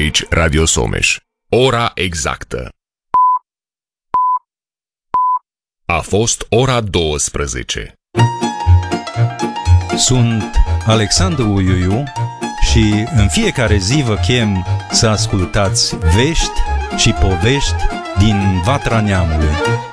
aici Radio Someș. Ora exactă. A fost ora 12. Sunt Alexandru Uiuiu și în fiecare zi vă chem să ascultați vești și povești din Vatra Neamului.